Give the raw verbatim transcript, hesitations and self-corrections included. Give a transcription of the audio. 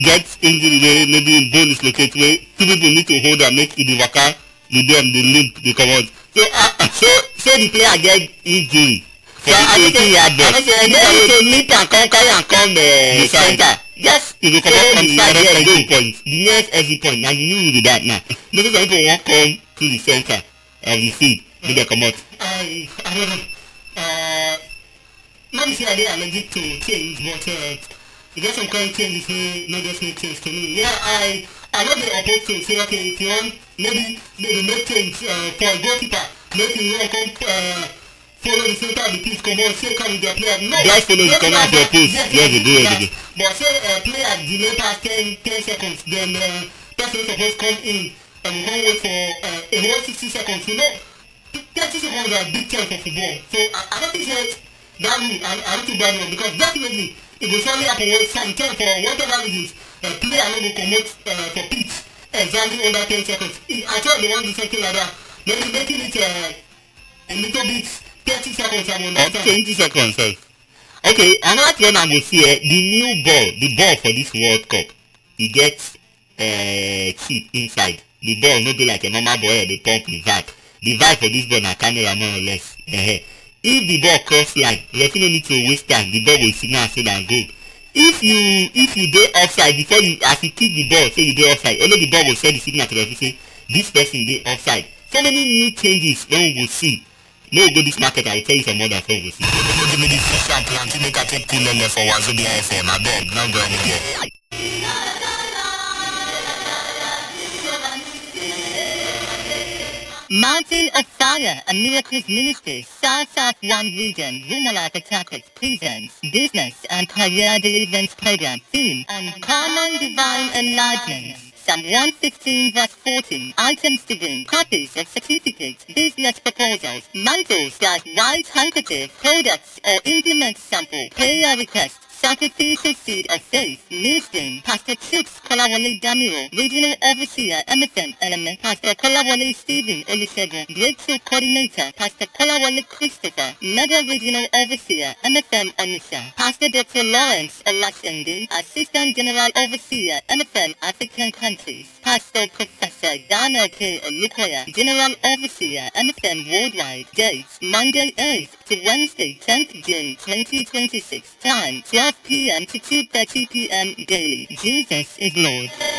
get injury wey maybe im bone is located wey two people need to hold am make e dey waka with dem dey limp dey comot so uh, so so the player get injury for the eighteen yard box. I say maybe to limp and come carry am come uh, center. Yes, e go comot from the nearest nearest exit exit point the nearest exit point na the new be that now no say some people wan come to the center of the field make dem comot. I I don't know. Uh, not be say I dey allergic to change, but uh, e get some kind changes wey no just make sense to me. Yeah, I I no dey opposed to say okay if you wan maybe maybe make change uh, for goalkeeper make him run come uh, follow the center of the pitch comot shake hand with their player. No, just follow the corner of your post yes, yes dey go where dey go. but say uh, player delay pass ten ten seconds then uh, person suppose come in and come wait for uh, a whole sixty seconds you know thirty seconds are big time for football so I, I don't think say that rule I, I don't think that rule because definitely e go surely happen when sometime for whatever reasons uh, player no go comot uh, for pitch exactly under ten seconds e I tell they wan do something like that maybe making it uh, a little bit thirty seconds I or understand. twenty seconds sef. Okay, another thing I go see eh the new ball the ball for this world cup e get uh, chip inside the ball no be like a normal ball wey dey pump the valve the valve for this ball na camera more or less uh, if the ball cross line referee no need to waste time the ball go signal say na goal if you if you dey offside before you as you kick the ball say you dey offside only the ball go send the signal to referee say this person dey offside so many new changes wey we go see no go this market I will tell you some others wey we go see. give me the fish and plenty make I take cool lele for Wazobia F M abeg no go anywhere. Mountain of Fire, a Miracles Ministry, South South One Region, Rumalaka Tactics presents Business and Career Deliverance Program theme and Common Divine Enlargement. Psalm one fifteen verse fourteen, items to bring, copies of certificates, business proposals, mantles, that white handkerchief, products or implement sample, prayer requests, sacrificial seed of faith, ministering, Pastor Chooks Kolawole Damiro, Regional Overseer, M F M Element, Pastor Kolawole Stephen Olusegun, Breakthrough Coordinator, Pastor Kolawole Christopher, Mega Regional Overseer, M F M Onisha, Pastor Doctor Lawrence Olasende, Assistant General Overseer, M F M African Countries, Pastor Professor Dana K. Olukoya, General Overseer, M F M Worldwide, dates Monday eighth to Wednesday tenth June twenty twenty-six, time twelve p m to two thirty p m daily. Jesus is Lord.